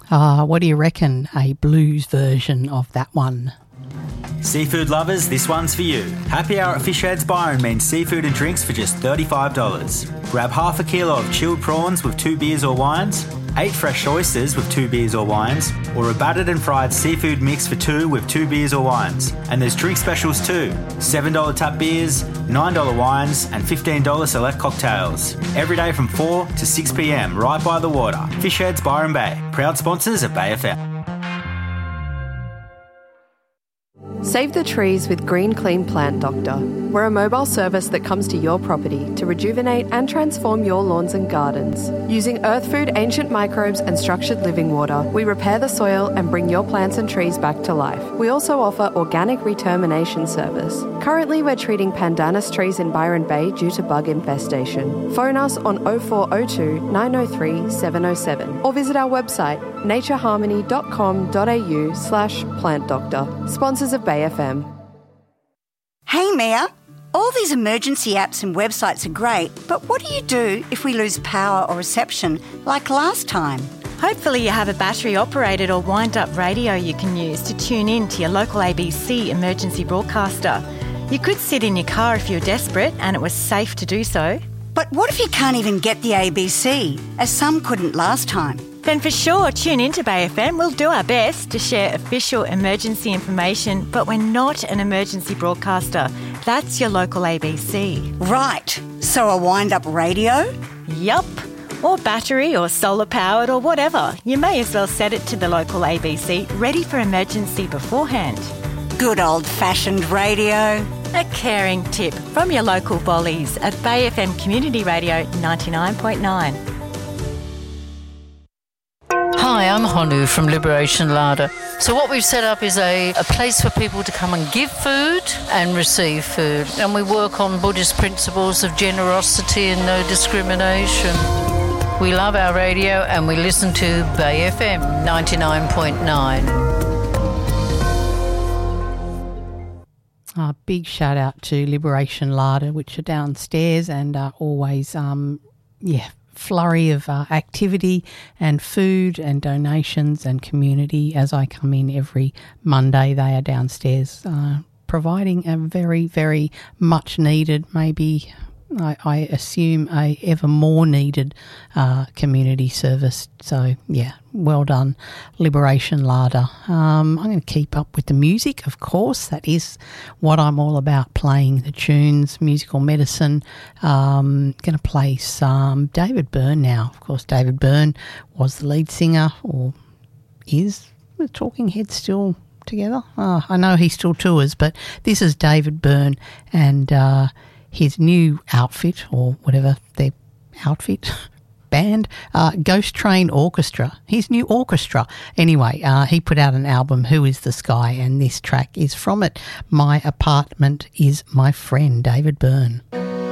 What do you reckon? A blues version of that one. Seafood lovers, this one's for you. Happy Hour at Fish Heads Byron means seafood and drinks for just $35. Grab half a kilo of chilled prawns with 2 beers or wines, 8 fresh oysters with 2 beers or wines, or a battered and fried seafood mix for 2 with 2 beers or wines. And there's drink specials too. $7 tap beers, $9 wines, and $15 select cocktails. Every day from 4 to 6 p.m, right by the water. Fish Heads Byron Bay, proud sponsors of Bay FM. Save the trees with Green Clean Plant Doctor. We're a mobile service that comes to your property to rejuvenate and transform your lawns and gardens. Using earth food, ancient microbes and structured living water, we repair the soil and bring your plants and trees back to life. We also offer organic retermination service. Currently, we're treating pandanus trees in Byron Bay due to bug infestation. Phone us on 0402 903 707 or visit our website natureharmony.com.au/plant doctor. Sponsors of Bay FM. Hey Mia, all these emergency apps and websites are great, but what do you do if we lose power or reception like last time? Hopefully you have a battery-operated or wind-up radio you can use to tune in to your local ABC emergency broadcaster. You could sit in your car if you're desperate and it was safe to do so. But what if you can't even get the ABC, as some couldn't last time? Then for sure, tune in to Bay FM. We'll do our best to share official emergency information, but we're not an emergency broadcaster. That's your local ABC. Right. So a wind-up radio? Yup. Or battery or solar-powered or whatever. You may as well set it to the local ABC, ready for emergency beforehand. Good old-fashioned radio. A caring tip from your local volleys at Bay FM Community Radio 99.9. Hi, I'm Honu from Liberation Larder. So what we've set up is a place for people to come and give food and receive food. And we work on Buddhist principles of generosity and no discrimination. We love our radio and we listen to Bay FM 99.9. Big shout out to Liberation Larder, which are downstairs and are always, flurry of activity and food and donations and community. As I come in every Monday, they are downstairs providing a very, very much needed, maybe I assume a ever more needed community service. So, yeah, well done, Liberation Larder. I'm going to keep up with the music, of course. That is what I'm all about, playing the tunes, musical medicine. Going to play some David Byrne now. Of course, David Byrne was the lead singer, or is the Talking Heads still together? I know he still tours, but this is David Byrne and his new outfit, or whatever their outfit, band, Ghost Train Orchestra, his new orchestra. Anyway, he put out an album, Who Is the Sky, and this track is from it, My Apartment Is My Friend, David Byrne.